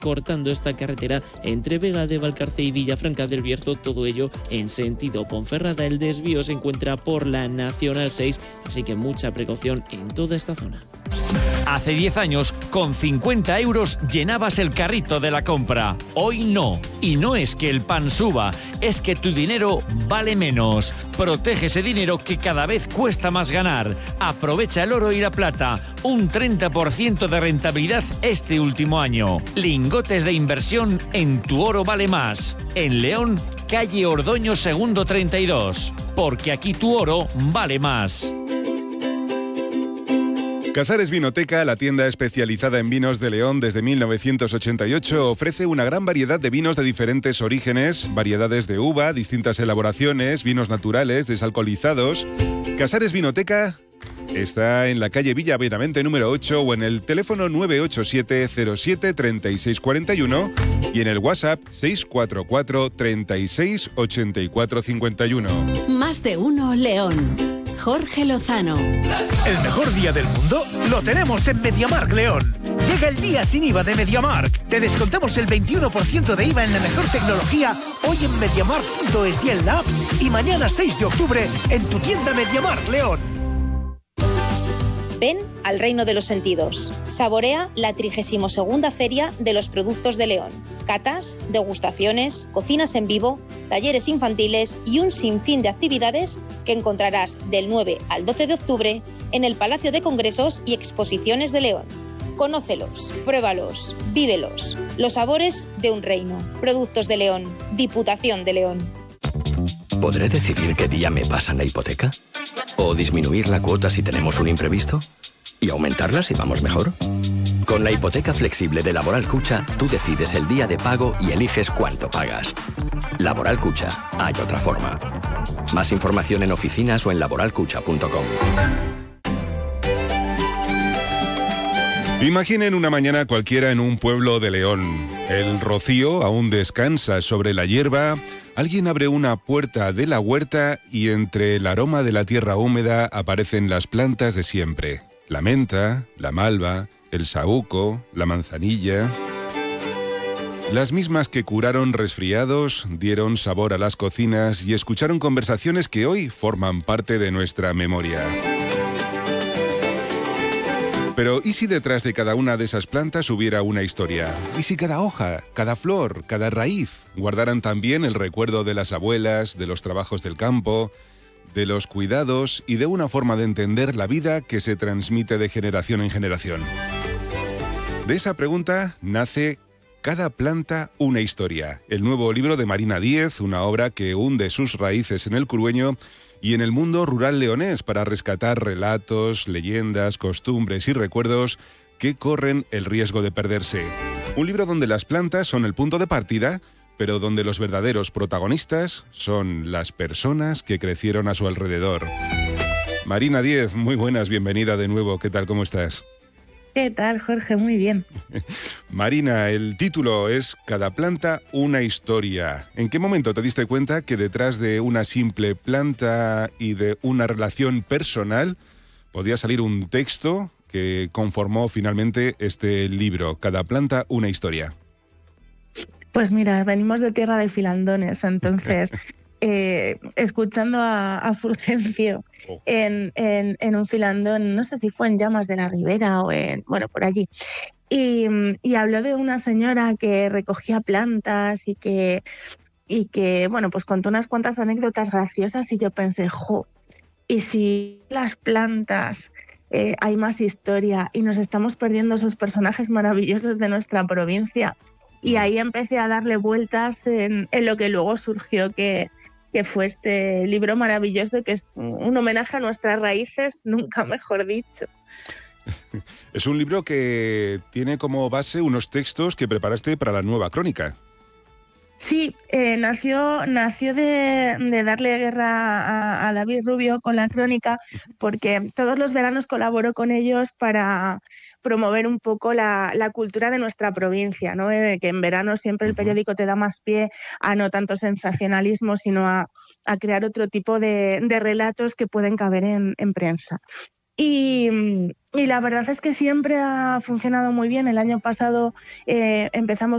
cortando esta carretera entre Vega de Valcarce y Villafranca del Bierzo, todo ello en sentido Ponferrada. El desvío se encuentra por la Nacional 6, así que mucha precaución en toda esta zona. Hace 10 años, con 50 euros llenabas el carrito de la compra. Hoy no. Y no es que el pan suba, es que tu dinero vale menos. Protege ese dinero que cada vez cuesta más ganar. Aprovecha el oro y la plata. Un 30% de rentabilidad este último año. Lingotes de inversión en Tu Oro Vale Más. En León, calle Ordoño segundo 32. Porque aquí tu oro vale más. Casares Vinoteca, la tienda especializada en vinos de León desde 1988, ofrece una gran variedad de vinos de diferentes orígenes, variedades de uva, distintas elaboraciones, vinos naturales, desalcoholizados. Casares Vinoteca está en la calle Villaveramente número 8 o en el teléfono 987 07 36 41 y en el WhatsApp 644 36 84 51. Más de uno León. Jorge Lozano. El mejor día del mundo lo tenemos en MediaMarkt León. Llega el día sin IVA de MediaMarkt. Te descontamos el 21% de IVA en la mejor tecnología hoy en MediaMarkt.es y en la app, y mañana 6 de octubre en tu tienda MediaMarkt León. Ven al reino de los sentidos. Saborea la 32ª Feria de los Productos de León. Catas, degustaciones, cocinas en vivo, talleres infantiles y un sinfín de actividades que encontrarás del 9 al 12 de octubre en el Palacio de Congresos y Exposiciones de León. Conócelos, pruébalos, vívelos. Los sabores de un reino. Productos de León. Diputación de León. ¿Podré decidir qué día me pasan la hipoteca? ¿O disminuir la cuota si tenemos un imprevisto? ¿Y aumentarla si vamos mejor? Con la hipoteca flexible de Laboral Cucha, tú decides el día de pago y eliges cuánto pagas. Laboral Cucha, hay otra forma. Más información en oficinas o en laboralcucha.com. Imaginen una mañana cualquiera en un pueblo de León. El rocío aún descansa sobre la hierba. Alguien abre una puerta de la huerta y entre el aroma de la tierra húmeda aparecen las plantas de siempre. La menta, la malva, el saúco, la manzanilla. Las mismas que curaron resfriados, dieron sabor a las cocinas y escucharon conversaciones que hoy forman parte de nuestra memoria. Pero ¿y si detrás de cada una de esas plantas hubiera una historia? ¿Y si cada hoja, cada flor, cada raíz guardaran también el recuerdo de las abuelas, de los trabajos del campo, de los cuidados y de una forma de entender la vida que se transmite de generación en generación? De esa pregunta nace Cada planta una historia, el nuevo libro de Marina Díez, una obra que hunde sus raíces en el Crueño y en el mundo rural leonés para rescatar relatos, leyendas, costumbres y recuerdos que corren el riesgo de perderse. Un libro donde las plantas son el punto de partida, pero donde los verdaderos protagonistas son las personas que crecieron a su alrededor. Marina Díez, muy buenas, bienvenida de nuevo. ¿Qué tal? ¿Cómo estás? ¿Qué tal, Jorge? Muy bien. Marina, el título es Cada planta una historia. ¿En qué momento te diste cuenta que detrás de una simple planta y de una relación personal podía salir un texto que conformó finalmente este libro, Cada planta una historia? Pues mira, venimos de tierra de filandones, entonces escuchando a Fulgencio en un filandón, no sé si fue en Llamas de la Ribera o por allí, y habló de una señora que recogía plantas y que pues contó unas cuantas anécdotas graciosas y yo pensé, y si las plantas hay más historia y nos estamos perdiendo esos personajes maravillosos de nuestra provincia. Y ahí empecé a darle vueltas en lo que luego surgió, que fue este libro maravilloso, que es un homenaje a nuestras raíces, nunca mejor dicho. Es un libro que tiene como base unos textos que preparaste para la nueva crónica. Sí, nació de darle guerra a David Rubio con la crónica, porque todos los veranos colaboro con ellos para promover un poco la cultura de nuestra provincia, ¿no? Que en verano siempre el periódico te da más pie a no tanto sensacionalismo, sino a crear otro tipo de relatos que pueden caber en prensa. Y la verdad es que siempre ha funcionado muy bien. El año pasado empezamos